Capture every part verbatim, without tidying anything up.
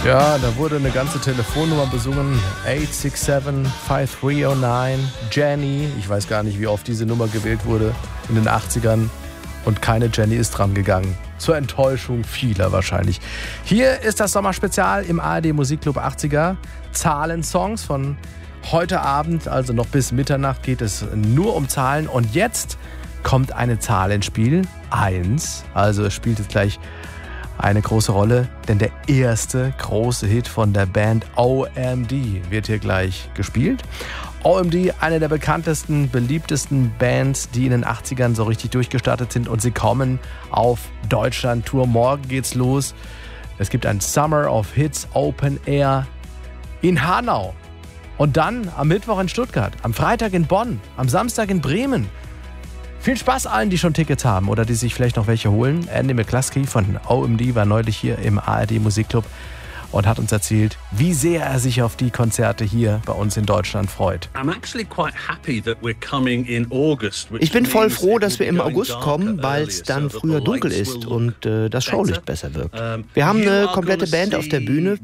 Ja, da wurde eine ganze Telefonnummer besungen. acht sechs sieben, fünf drei null neun. Jenny. Ich weiß gar nicht, wie oft diese Nummer gewählt wurde in den achtzigern. Und keine Jenny ist dran gegangen. Zur Enttäuschung vieler wahrscheinlich. Hier ist das Sommerspezial im A R D Musikclub achtziger. Zahlensongs von heute Abend, also noch bis Mitternacht geht es nur um Zahlen. Und jetzt kommt eine Zahl ins Spiel. Eins. Also es spielt jetzt gleich eine große Rolle, denn der erste große Hit von der Band O M D wird hier gleich gespielt. O M D, eine der bekanntesten, beliebtesten Bands, die in den achtzigern so richtig durchgestartet sind, und sie kommen auf Deutschland-Tour. Morgen geht's los. Es gibt ein Summer of Hits Open Air in Hanau und dann am Mittwoch in Stuttgart, am Freitag in Bonn, am Samstag in Bremen. Viel Spaß allen, die schon Tickets haben oder die sich vielleicht noch welche holen. Andy McCluskey von O M D war neulich hier im A R D Musikclub und hat uns erzählt, wie sehr er sich auf die Konzerte hier bei uns in Deutschland freut. Ich bin voll froh, dass wir im August kommen, weil es dann früher dunkel ist und äh, das Showlicht besser wirkt. Wir haben eine komplette Band auf der Bühne.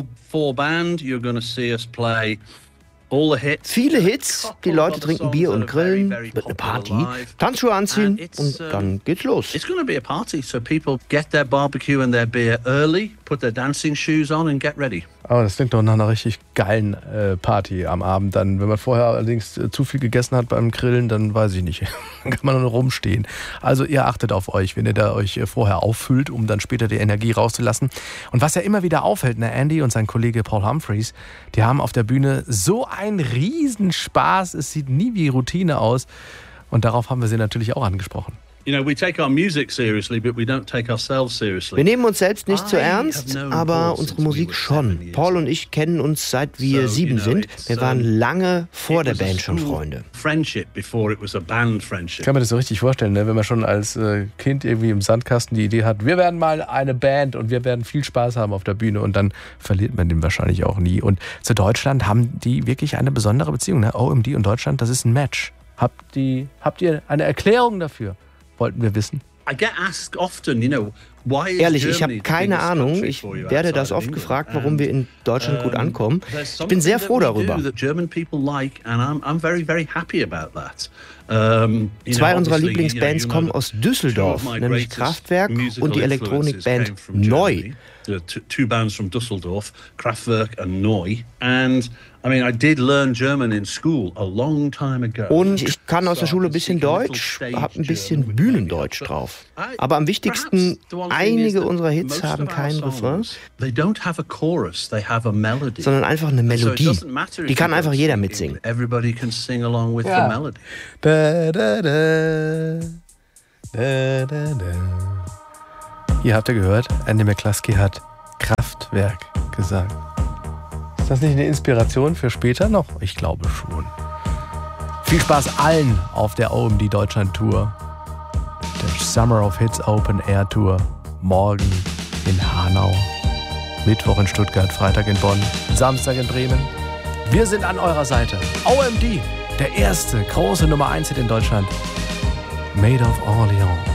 Viele Hits, die Leute trinken Bier und grillen, wird eine Party, Tanzschuhe anziehen und dann geht's los. It's going to be a party, so people get their barbecue and their beer early, put their dancing shoes on and get ready. Aber das klingt doch nach einer richtig geilen äh, Party am Abend. Dann, wenn man vorher allerdings äh, zu viel gegessen hat beim Grillen, dann weiß ich nicht. Dann kann man nur noch rumstehen. Also ihr achtet auf euch, wenn ihr da euch äh, vorher auffüllt, um dann später die Energie rauszulassen. Und was ja immer wieder auffällt, ne, Andy und sein Kollege Paul Humphreys, die haben auf der Bühne so einen Riesenspaß. Es sieht nie wie Routine aus. Und darauf haben wir sie natürlich auch angesprochen. You know, we take our music seriously, but we don't take ourselves seriously. Wir nehmen uns selbst nicht zu ernst, aber unsere Musik schon. Paul und ich kennen uns seit wir sieben sind. Wir waren lange vor der Band schon Freunde. Ich kann mir das so richtig vorstellen, ne? Wenn man schon als äh, Kind irgendwie im Sandkasten die Idee hat, wir werden mal eine Band und wir werden viel Spaß haben auf der Bühne, und dann verliert man den wahrscheinlich auch nie. Und zu Deutschland haben die wirklich eine besondere Beziehung. Ne? O M D und Deutschland, das ist ein Match. Habt, die, habt ihr eine Erklärung dafür? Wollten wir wissen. Ehrlich, ich habe keine Ahnung. Ich werde das oft gefragt, warum wir in Deutschland gut ankommen. Ich bin sehr froh darüber. Zwei unserer Lieblingsbands kommen aus Düsseldorf, nämlich Kraftwerk und die Elektronikband Neu. Two bands from Düsseldorf, Kraftwerk and Neu. And I mean, I did learn German in school a long time ago. Und ich kann aus der Schule ein bisschen Deutsch, habe ein bisschen Bühnendeutsch drauf. Aber am wichtigsten, einige unserer Hits haben keinen Refrain, sondern einfach eine Melodie. Die kann einfach jeder mitsingen. Everybody can sing along with the melody. Da, da, da. Da, da, da. Ihr habt ja gehört, Andy McCluskey hat Kraftwerk gesagt. Ist das nicht eine Inspiration für später noch? Ich glaube schon. Viel Spaß allen auf der O M D Deutschland Tour. Der Summer of Hits Open Air Tour. Morgen in Hanau, Mittwoch in Stuttgart, Freitag in Bonn, Samstag in Bremen. Wir sind an eurer Seite. O M D, der erste große Nummer eins Hit in Deutschland. Made of Orleans.